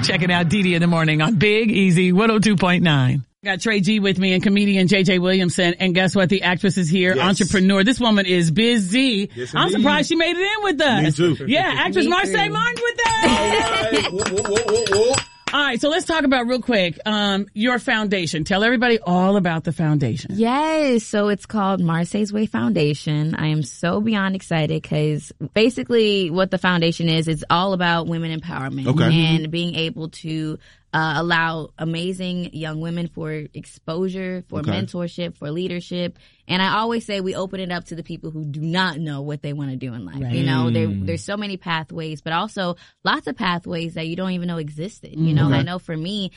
Checking out Dee in the morning on Big Easy 102.9. Got Trey G with me and comedian JJ Williamson. And guess what? The actress is here. Yes. Entrepreneur. This woman is busy. Yes, I'm surprised she made it in with us. Me too. Yeah, actress Marsai Martin with us. Whoa. All right, so let's talk about real quick, your foundation. Tell everybody all about the foundation. Yes, so it's called Marsai's Way Foundation. I am so beyond excited because basically what the foundation is, it's all about women empowerment and being able to allow amazing young women for exposure, for mentorship, for leadership. And I always say we open it up to the people who do not know what they want to do in life. Right. You know, there's so many pathways, but also lots of pathways that you don't even know existed. You know, I know for me,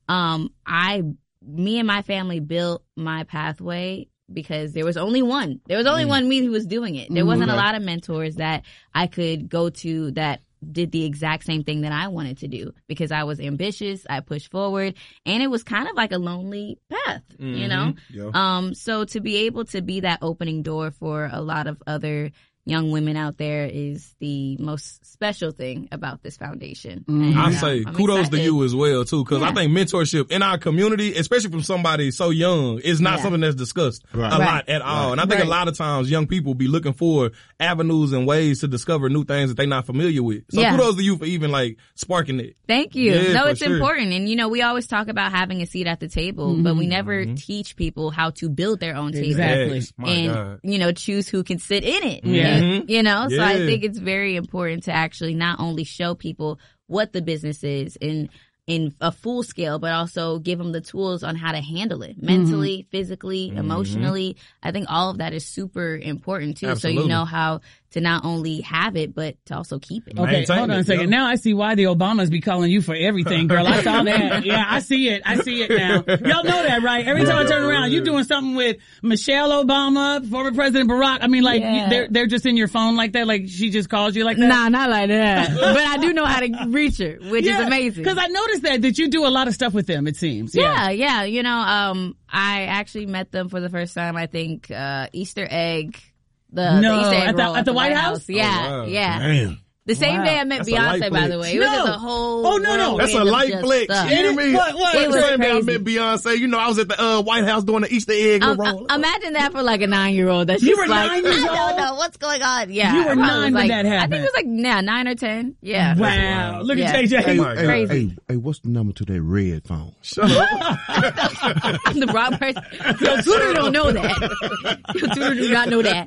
me and my family built my pathway because there was only one. There was only one me who was doing it. There wasn't a lot of mentors that I could go to that did the exact same thing that I wanted to do because I was ambitious, I pushed forward, and it was kind of like a lonely path, you know? Yeah. So to be able to be that opening door for a lot of other young women out there is the most special thing about this foundation. And, I say kudos to you as well too, because I think mentorship in our community, especially from somebody so young, is not something that's discussed a lot at all. And I think a lot of times young people be looking for avenues and ways to discover new things that they're not familiar with. So kudos to you for even like sparking it. Thank you. No, it's important. And you know, we always talk about having a seat at the table, but we never teach people how to build their own table. Exactly. And, you know, choose who can sit in it. Yeah. You know, so I think it's very important to actually not only show people what the business is in a full scale, but also give them the tools on how to handle it mentally, physically, emotionally. I think all of that is super important too. Absolutely. So you know how to not only have it, but to also keep it. Okay, hold on a second. Now I see why the Obamas be calling you for everything, girl. I saw that. Yeah, I see it now. Y'all know that, right? Every time I turn around, you doing something with Michelle Obama, former President Barack. I mean, like, they're just in your phone like that? Like, she just calls you like that? Nah, not like that. But I do know how to reach her, which is amazing. Because I noticed that you do a lot of stuff with them, it seems. Yeah. You know, I actually met them for the first time, I think, Easter egg. The Easter egg roll at the White House? Yeah, oh, wow. yeah. Damn. The same day I met Beyonce, by the way. It was just a whole... Oh, no. That's a light flick. You hear me? What? It was the same day I met Beyonce. You know, I was at the White House doing the Easter egg roll. Imagine that for like a 9-year-old. That's you just were like, 9 years old? I don't know what's going on. Yeah. You were 9 when that happened. I think it was like 9 or 10. Yeah. Wow. Look at JJ. Crazy. Hey, what's the number to that red phone? Shut up. I'm the wrong person. Yo, Tudor don't know that. Tudor do not know that.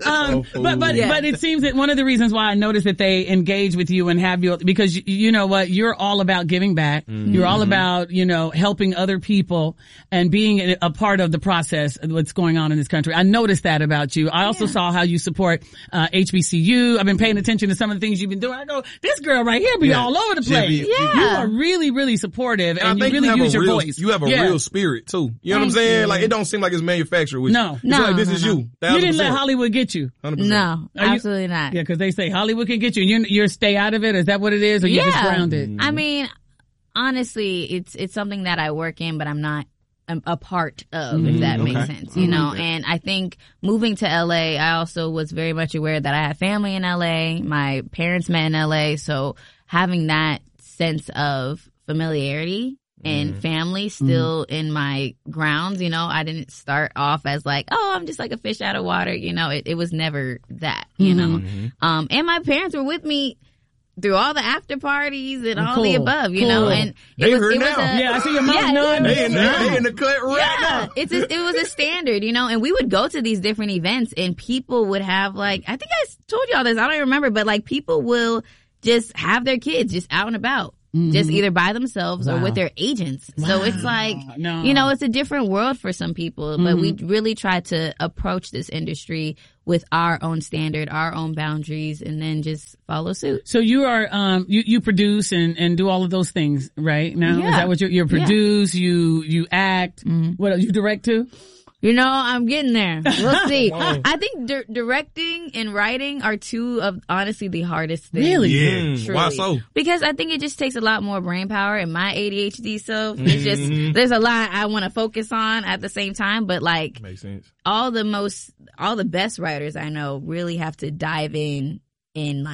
But it seems that one of the reasons why I noticed that they engage with you and have you, because you know what, you're all about giving back. You're all about, you know, helping other people and being a part of the process of what's going on in this country. I noticed that about you. I also saw how you support HBCU. I've been paying attention to some of the things you've been doing. I go, this girl right here be all over the place. You are really, really supportive, and you really use your voice. You have a real spirit too. You know what I'm saying? Like, it don't seem like it's manufactured. No. Like, this is you. 1,000%. You didn't let Hollywood get you. 100%. No, absolutely not. Yeah, because they say Hollywood can get you, and you're stay out of it. Is that what it is, or you're just grounded? I mean, honestly, it's something that I work in, but I'm not a part of, if that makes sense, you know. And I think moving to LA, I also was very much aware that I had family in LA. My parents met in LA, so having that sense of familiarity and family still in my grounds, you know. I didn't start off as like, oh, I'm just like a fish out of water, you know. It was never that, you know. And my parents were with me through all the after parties and all the above, you know. And they heard now. I see your mom nodding. They in the cut right now. It was a standard, you know. And we would go to these different events, and people would have, like, I think I told y'all this, I don't even remember, but like, people will just have their kids just out and about. Just either by themselves or with their agents. So it's like, you know, it's a different world for some people, but we really try to approach this industry with our own standard, our own boundaries, and then just follow suit. So you are, you produce and do all of those things right now? Yeah. Is that what you produce, you act, what else, you direct too? You know, I'm getting there. We'll see. I think directing and writing are two of, honestly, the hardest things. Really? Yeah. Why so? Because I think it just takes a lot more brain power, and my ADHD self, it's just, there's a lot I want to focus on at the same time, but like, makes sense. All the best writers I know really have to dive in like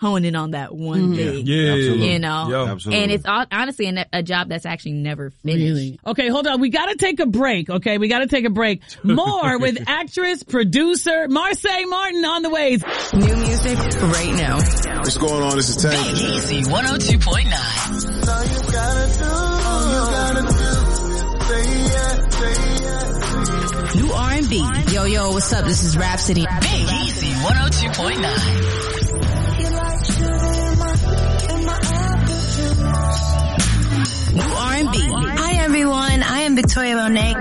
hone in on that one thing. Yeah. You know? Yeah. Absolutely. And it's honestly a job that's actually never finished. Really? Okay, hold on. We gotta take a break, okay? We gotta take a break. More with actress, producer, Marsai Martin on the ways. New music right now. What's going on? This is Tank. Easy 102.9. All you gotta do is say yes. New R&B. Yo, what's up? This is Rhapsody. Big Easy 102.9. New R&B. Hi everyone, I am Victoria Monet.